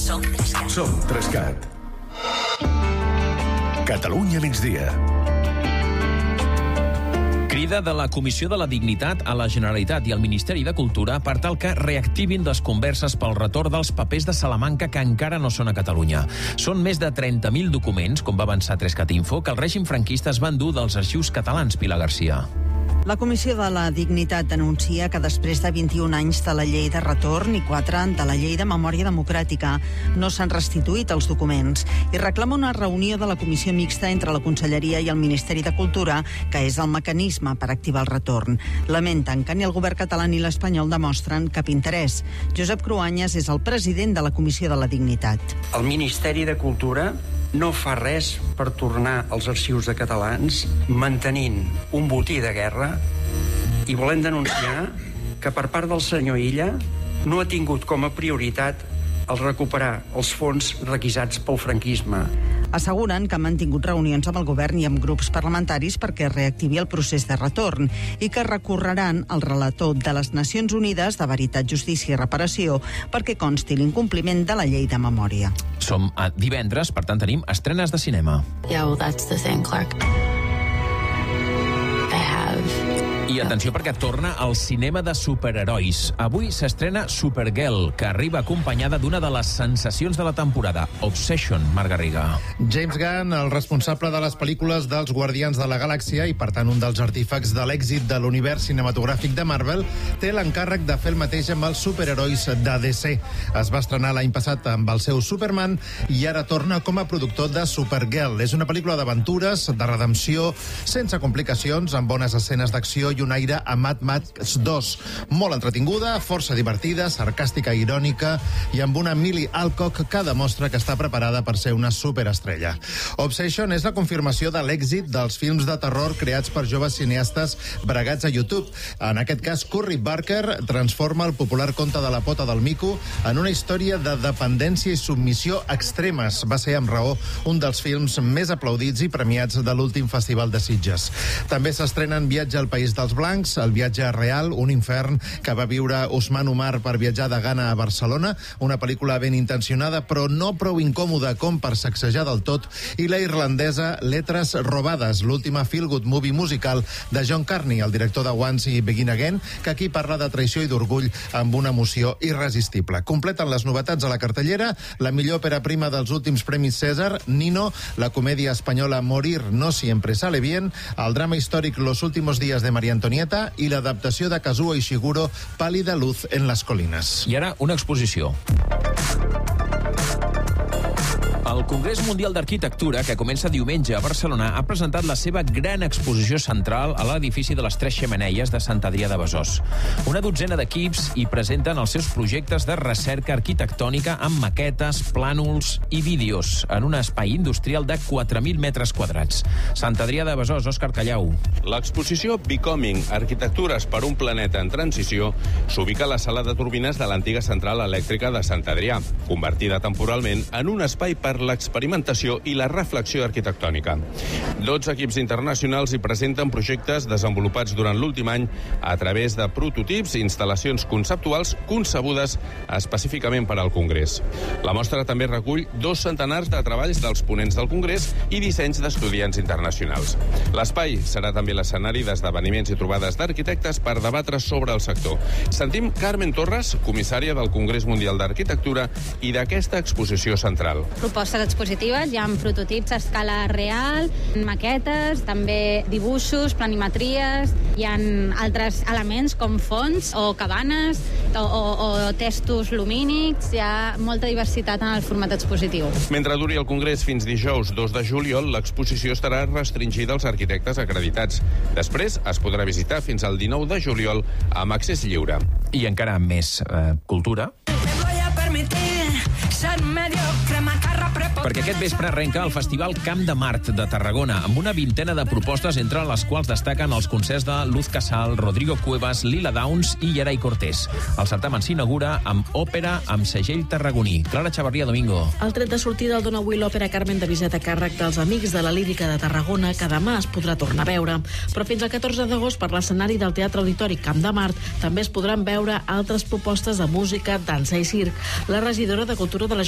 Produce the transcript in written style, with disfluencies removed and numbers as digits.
Som 3CAT. Som 3CAT. Catalunya migdia. Crida de la Comissió de la Dignitat a la Generalitat i al Ministeri de Cultura per tal que reactivin les converses pel retorn dels papers de Salamanca que encara no són a Catalunya. Són més de 30.000 documents, com va avançar 3CAT Info, que el règim franquista es va endur dels arxius catalans, Pilar Garcia. La Comissió de la Dignitat denuncia que després de 21 anys de la llei de retorn i 4 de la llei de memòria democràtica no s'han restituït els documents i reclama una reunió de la Comissió Mixta entre la Conselleria i el Ministeri de Cultura, que és el mecanisme per activar el retorn. Lamenten que ni el govern català ni l'espanyol demostren cap interès. Josep Cruanyes és el president de la Comissió de la Dignitat. El Ministeri de Cultura no fa res per tornar als arxius de catalans mantenint un botí de guerra i volem denunciar que per part del senyor Illa no ha tingut com a prioritat el recuperar els fons requisats pel franquisme. Asseguren que han mantingut reunions amb el govern i amb grups parlamentaris perquè reactivi el procés de retorn i que recorreran al relator de les Nacions Unides de Veritat, Justícia i Reparació perquè consti l'incompliment de la llei de memòria. Som a divendres, per tant tenim estrenes de cinema. Yeah, well, that's the thing, Clark. I atenció perquè torna al cinema de superherois. Avui s'estrena Supergirl, que arriba acompanyada d'una de les sensacions de la temporada, Obsession, Marc Garriga. James Gunn, el responsable de les pel·lícules dels Guardians de la Galàxia i, per tant, un dels artífecs de l'èxit de l'univers cinematogràfic de Marvel, té l'encàrrec de fer el mateix amb els superherois de DC. Es va estrenar l'any passat amb el seu Superman i ara torna com a productor de Supergirl. És una pel·lícula d'aventures, de redempció, sense complicacions, amb bones escenes d'acció i un aire a Mad Max 2. Molt entretinguda, força divertida, sarcàstica i irònica, i amb una Millie Alcock que demostra que està preparada per ser una superestrella. Obsession és la confirmació de l'èxit dels films de terror creats per joves cineastes bregats a YouTube. En aquest cas, Curry Barker transforma el popular conte de la pota del mico en una història de dependència i submissió extremes. Va ser, amb raó, un dels films més aplaudits i premiats de l'últim Festival de Sitges. També s'estrenen Viatge al País dels Blancs, El viatge real, un infern que va viure Usman Umar per viatjar de Ghana a Barcelona, una pel·lícula ben intencionada però no prou incòmoda com per sacsejar del tot, i la irlandesa Letres robades, l'última feel-good movie musical de John Carney, el director de Once i Begin Again, que aquí parla de traïció i d'orgull amb una emoció irresistible. Completen les novetats a la cartellera, la millor òpera prima dels últims Premis César, Nino, la comèdia espanyola Morir no siempre sale bien, el drama històric Los últimos días de María Antonieta i l'adaptació de Kazuo Ishiguro, Pálida luz en las colinas. I ara una exposició. El Congrés Mundial d'Arquitectura, que comença diumenge a Barcelona, ha presentat la seva gran exposició central a l'edifici de les Tres Xemeneies de Sant Adrià de Besòs. Una dotzena d'equips hi presenten els seus projectes de recerca arquitectònica amb maquetes, plànols i vídeos en un espai industrial de 4.000 metres quadrats. Sant Adrià de Besòs, Òscar Callau. L'exposició Becoming, Arquitectures per un planeta en transició, s'ubica a la sala de turbines de l'antiga central elèctrica de Sant Adrià, convertida temporalment en un espai per l'experimentació i la reflexió arquitectònica. 12 equips internacionals hi presenten projectes desenvolupats durant l'últim any a través de prototips i instal·lacions conceptuals concebudes específicament per al Congrés. La mostra també recull 2 centenars de treballs dels ponents del Congrés i dissenys d'estudiants internacionals. L'espai serà també l'escenari d'esdeveniments i trobades d'arquitectes per debatre sobre el sector. Sentim Carmen Torres, comissària del Congrés Mundial d'Arquitectura i d'aquesta exposició central. Propostes expositives, hi ha prototips a escala real, maquetes, també dibuixos, planimetries, hi ha altres elements com fonts o cabanes o textos lumínics, hi ha molta diversitat en el format expositiu. Mentre duri el Congrés fins dijous 2 de juliol, l'exposició estarà restringida als arquitectes acreditats. Després es podrà visitar fins al 19 de juliol amb accés lliure. I encara més cultura. Perquè aquest vespre arrenca el Festival Camp de Mart de Tarragona, amb una vintena de propostes, entre les quals destaquen els concerts de Luz Casal, Rodrigo Cuevas, Lila Downs i Yeray Cortés. El certamen s'inaugura amb òpera amb segell tarragoní. Clara Chavarría, Domingo. El tret de sortida el dona avui l'òpera Carmen de Bizet a càrrec dels Amics de la Lírica de Tarragona, que demà es podrà tornar a veure. Però fins al 14 d'agost, per l'escenari del Teatre Auditori Camp de Mart, també es podran veure altres propostes de música, dansa i circ. La regidora de Cultura de la